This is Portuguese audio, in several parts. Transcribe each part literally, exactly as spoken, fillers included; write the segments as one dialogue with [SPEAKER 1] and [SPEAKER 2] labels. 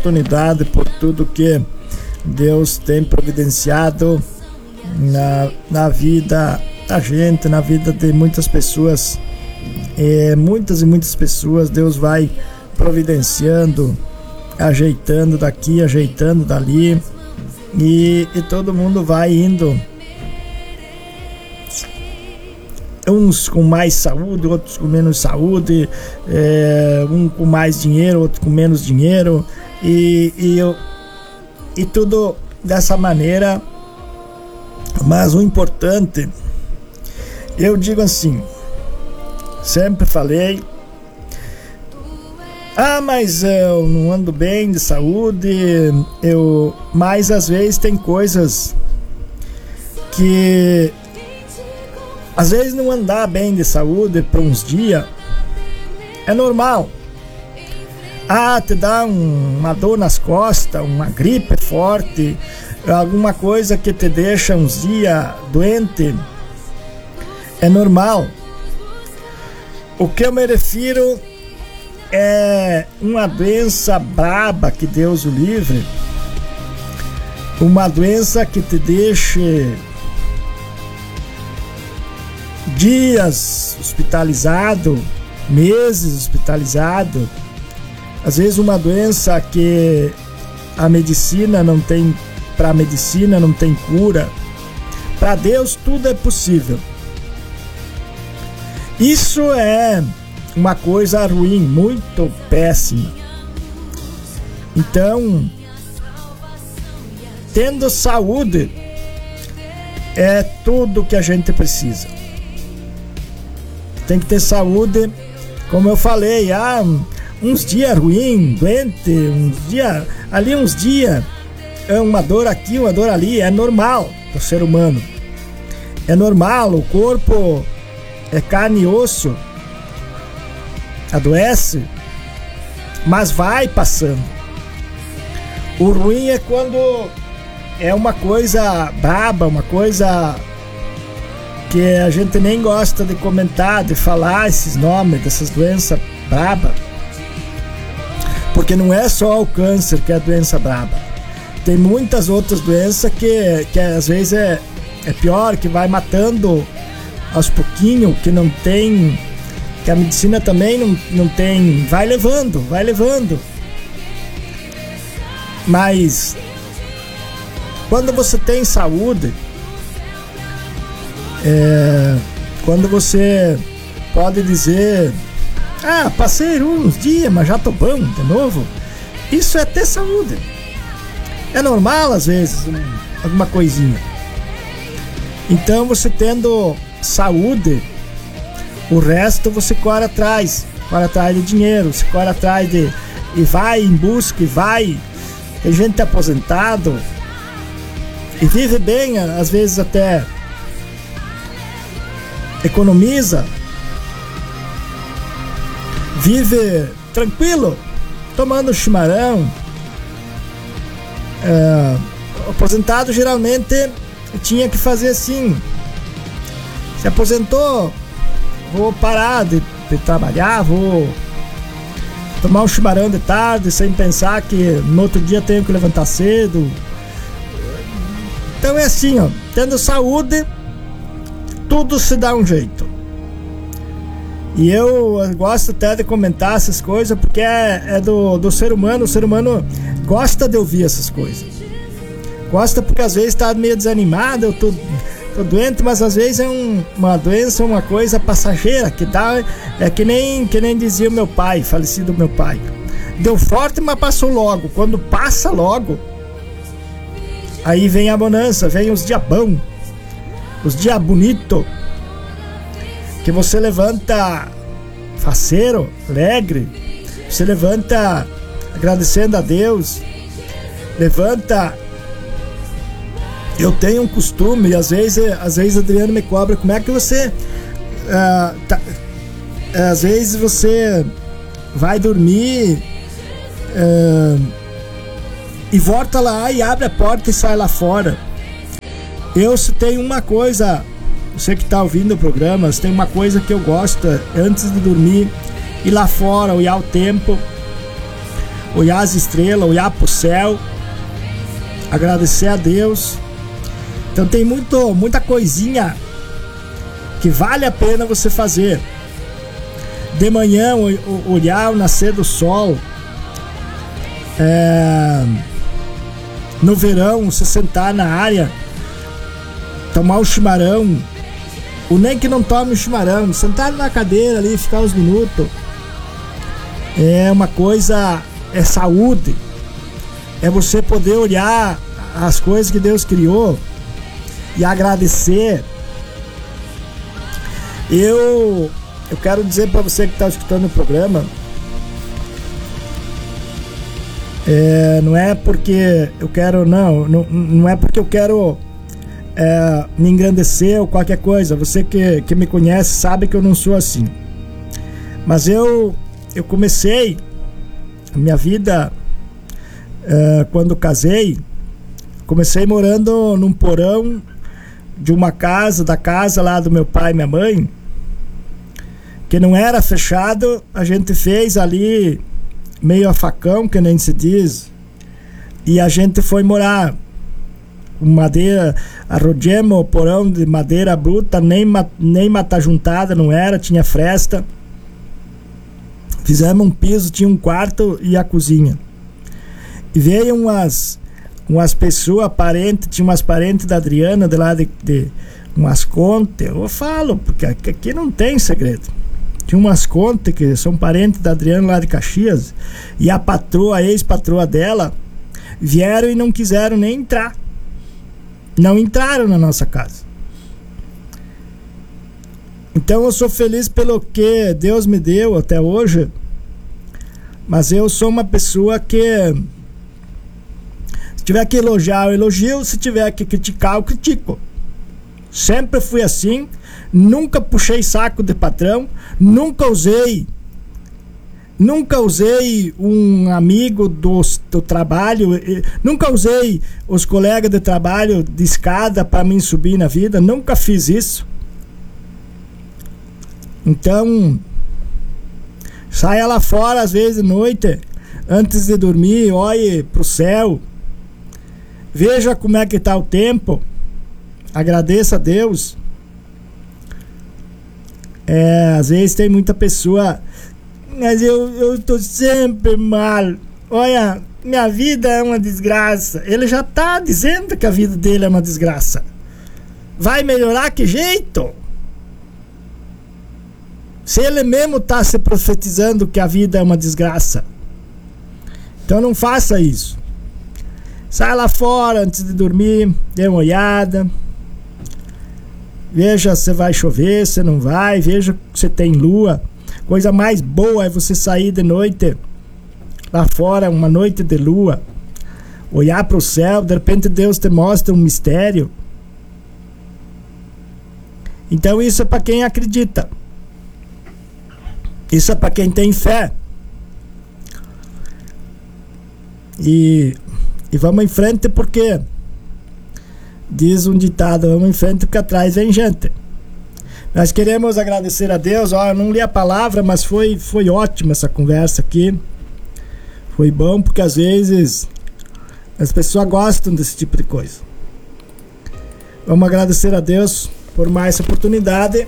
[SPEAKER 1] oportunidade, por tudo que Deus tem providenciado na, na vida da gente, na vida de muitas pessoas. É, muitas e muitas pessoas Deus vai providenciando, ajeitando daqui, ajeitando dali, e, e todo mundo vai indo, uns com mais saúde, outros com menos saúde, é, um com mais dinheiro, outro com menos dinheiro, e, e, eu, e tudo dessa maneira. Mas o importante, eu digo assim, sempre falei, ah, mas eu não ando bem de saúde, eu, mas às vezes tem coisas que, às vezes não andar bem de saúde por uns dias é normal. Ah, te dá um, uma dor nas costas, uma gripe forte, alguma coisa que te deixa uns dias doente, é normal. O que eu me refiro é uma doença braba, que Deus o livre, uma doença que te deixe dias hospitalizado, meses hospitalizado, às vezes uma doença que a medicina não tem, para a medicina não tem cura. Para Deus tudo é possível. Isso é uma coisa ruim, muito péssima. Então, tendo saúde é tudo que a gente precisa. Tem que ter saúde, como eu falei, ah, uns dias ruins, doente, uns dias ali, uns dias uma dor aqui, uma dor ali, é normal do ser humano. É normal, o corpo é carne e osso, adoece, mas vai passando. O ruim é quando é uma coisa braba, uma coisa que a gente nem gosta de comentar, de falar esses nomes dessas doenças braba, porque não é só o câncer que é a doença braba. Tem muitas outras doenças que, que às vezes é, é pior, que vai matando aos pouquinhos, que não tem, que a medicina também não, não tem, vai levando, vai levando. Mas quando você tem saúde, é, quando você pode dizer, ah, passei uns dias, mas já tô bom de novo, isso é ter saúde. É normal às vezes, alguma coisinha. Então você tendo saúde, o resto você corre atrás, corre atrás de dinheiro, você corre atrás de, e vai em busca, e vai. Tem gente aposentado e vive bem, às vezes até economiza, vive tranquilo, tomando chimarrão. É, o aposentado geralmente tinha que fazer assim: se aposentou, vou parar de, de trabalhar, vou tomar um chimarrão de tarde sem pensar que no outro dia tenho que levantar cedo. Então é assim, ó, tendo saúde, tudo se dá um jeito. E eu gosto até de comentar essas coisas, porque é, é do, do ser humano. O ser humano gosta de ouvir essas coisas. Gosta porque às vezes está meio desanimado, eu tô, tô doente, mas às vezes é um, uma doença, uma coisa passageira, que dá, é que nem, que nem dizia o meu pai, falecido meu pai. Deu forte, mas passou logo. Quando passa logo, aí vem a bonança, vem os dias bons, os dias bonitos, que você levanta faceiro, alegre, você levanta agradecendo a Deus, levanta. Eu tenho um costume, e às vezes, às vezes Adriano me cobra, como é que você uh, tá, às vezes você vai dormir uh, e volta lá e abre a porta e sai lá fora. Eu se tem uma coisa, você que está ouvindo o programa, se tem uma coisa que eu gosto antes de dormir, ir lá fora, olhar o tempo, olhar as estrelas, olhar pro céu, agradecer a Deus. Então tem muito, muita coisinha que vale a pena você fazer. De manhã, olhar o nascer do sol. É, no verão, se sentar na área, tomar um chimarrão. O nem que não tome um chimarrão, sentar na cadeira ali, ficar uns minutos. É uma coisa, é saúde. É você poder olhar as coisas que Deus criou e agradecer. Eu, eu quero dizer para você que está escutando o programa, é, não é porque eu quero, não, não, não é porque eu quero é, me engrandecer ou qualquer coisa. Você que, que me conhece sabe que eu não sou assim. Mas eu, eu comecei a minha vida é, quando casei. Comecei morando num porão de uma casa, da casa lá do meu pai e minha mãe, que não era fechado. A gente fez ali meio a facão, que nem se diz, e a gente foi morar. Madeira, arrojemos o porão de madeira bruta, nem, nem mata juntada não era, tinha fresta. Fizemos um piso, tinha um quarto e a cozinha. E veio umas umas pessoas parentes, tinha umas parentes da Adriana de lá de, de umas contas, eu falo, porque aqui não tem segredo. Tinha umas contas que são parentes da Adriana lá de Caxias, e a patroa, a ex-patroa dela, vieram e não quiseram nem entrar. Não entraram na nossa casa. Então eu sou feliz pelo que Deus me deu até hoje, mas eu sou uma pessoa que, se tiver que elogiar, eu elogio. Se tiver que criticar, eu critico. Sempre fui assim. Nunca puxei saco de patrão. Nunca usei Nunca usei um amigo do, do trabalho. Nunca usei os colegas de trabalho de escada para mim subir na vida. Nunca fiz isso. Então, saia lá fora às vezes de noite, antes de dormir, olhe pro céu. Veja como é que está o tempo. Agradeça a Deus. É, às vezes tem muita pessoa, mas eu, eu tô sempre mal. Olha, minha vida é uma desgraça. Ele já tá dizendo que a vida dele é uma desgraça. Vai melhorar que jeito? Se ele mesmo tá se profetizando que a vida é uma desgraça. Então não faça isso. Sai lá fora antes de dormir, dê uma olhada. Veja se vai chover, se não vai. Veja se tem lua. Coisa mais boa é você sair de noite lá fora, uma noite de lua, olhar para o céu, de repente Deus te mostra um mistério. Então isso é para quem acredita. Isso é para quem tem fé. E, e vamos em frente, porque diz um ditado, vamos em frente porque atrás vem gente. Nós queremos agradecer a Deus. Ó, eu não li a palavra, mas foi, foi ótima essa conversa aqui. Foi bom, porque às vezes as pessoas gostam desse tipo de coisa. Vamos agradecer a Deus por mais essa oportunidade.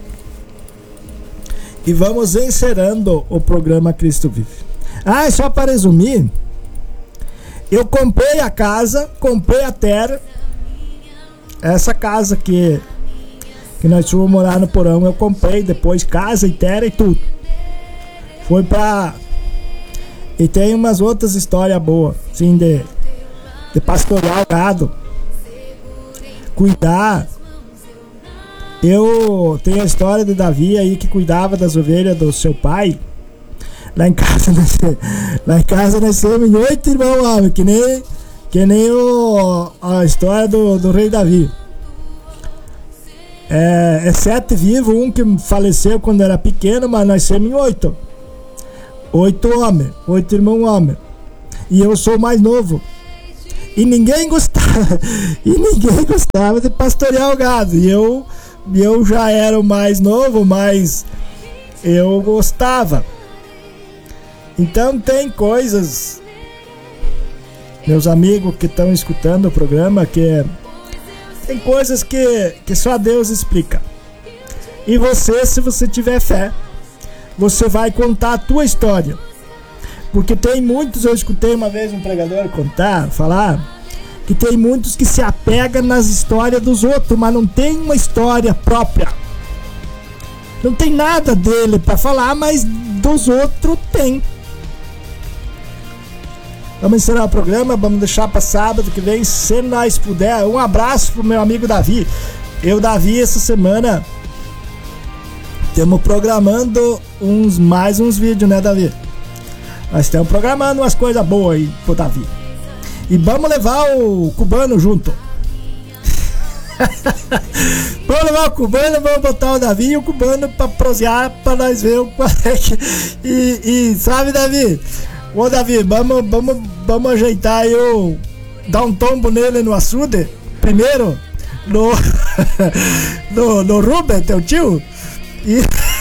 [SPEAKER 1] E vamos encerrando o programa Cristo Vive. Ah, e só para resumir, eu comprei a casa, comprei a terra. Essa casa que, que nós fomos morar no porão, eu comprei depois casa e terra e tudo. Foi pra... E tem umas outras histórias boas, assim, de, de pastorear o gado, cuidar. Eu tenho a história de Davi aí, que cuidava das ovelhas do seu pai. Lá em casa, lá em casa nós somos oito irmãos, homem, que nem, que nem o, a história do, do rei Davi. É, é sete vivos, um que faleceu quando era pequeno, mas nós somos oito. Oito homens, oito irmãos homens. E eu sou o mais novo. E ninguém gostava, e ninguém gostava de pastorear o gado. E eu, eu já era o mais novo, mas eu gostava. Então tem coisas, meus amigos que estão escutando o programa, que tem coisas que, que só Deus explica. E você, se você tiver fé, você vai contar a tua história. Porque tem muitos, eu escutei uma vez um pregador contar, falar, que tem muitos que se apegam nas histórias dos outros, mas não tem uma história própria. Não tem nada dele para falar, mas dos outros tem. Vamos encerrar o programa, vamos deixar para sábado que vem, se nós puder. Um abraço pro meu amigo Davi. Eu, Davi, essa semana estamos programando uns, mais uns vídeos, né, Davi? Nós estamos programando umas coisas boas aí pro Davi. E vamos levar o cubano junto. Vamos levar o cubano, vamos botar o Davi e o cubano pra prosear, pra nós ver o qual é que... E, e sabe, Davi? Ô, Davi, vamos, vamos, vamos ajeitar aí o... Dar um tombo nele no açude, primeiro, no... no, no Ruben, teu tio. E...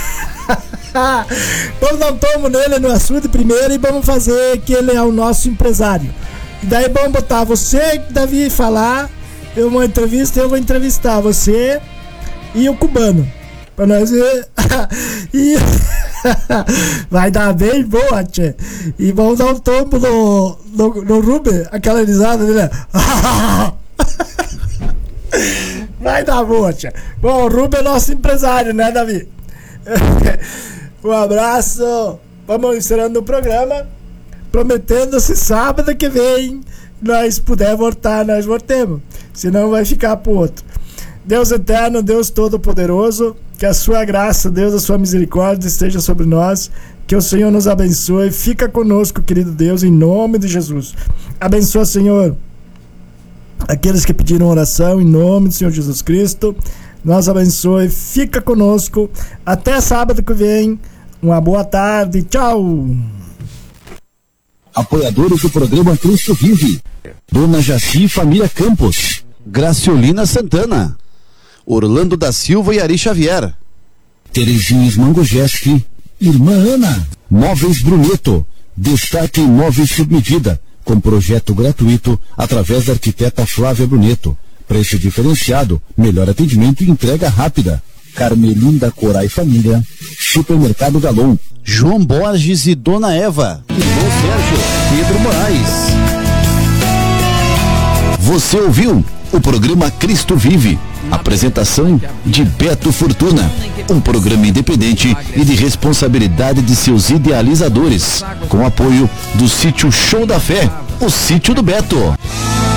[SPEAKER 1] vamos dar um tombo nele no açude primeiro e vamos fazer que ele é o nosso empresário. E daí vamos botar você, Davi, falar, eu vou entrevistar, eu vou entrevistar você e o cubano. Pra nós ver. E vai dar bem boa, tchê. E vamos dar um tombo no, no, no Ruben, aquela risada dele. Vai dar boa, tchê. Bom, o Ruben é nosso empresário, né, Davi? Um abraço. Vamos encerrando o programa, prometendo se sábado que vem nós puder voltar, nós voltemos. Senão vai ficar pro outro. Deus eterno, Deus todo-poderoso, que a sua graça, Deus, a sua misericórdia esteja sobre nós, que o Senhor nos abençoe. Fica conosco, querido Deus, em nome de Jesus. Abençoa, Senhor, aqueles que pediram oração, em nome do Senhor Jesus Cristo. Nos abençoe, fica conosco. Até sábado que vem. Uma boa tarde, tchau.
[SPEAKER 2] Apoiadores do programa Cristo Vive: Dona Jaci Família Campos, Graciolina Santana, Orlando da Silva e Ari Xavier, Terezinha Mangogeski, Irmã Ana, Móveis Bruneto, Destaque Móveis sob medida, com projeto gratuito através da arquiteta Flávia Bruneto. Preço diferenciado, melhor atendimento e entrega rápida. Carmelinda Corai Família, Supermercado Galon,
[SPEAKER 3] João Borges e Dona Eva, Irmão Sérgio, Pedro Moraes.
[SPEAKER 2] Você ouviu o programa Cristo Vive, apresentação de Beto Fortuna, um programa independente e de responsabilidade de seus idealizadores, com apoio do sítio Show da Fé, o sítio do Beto.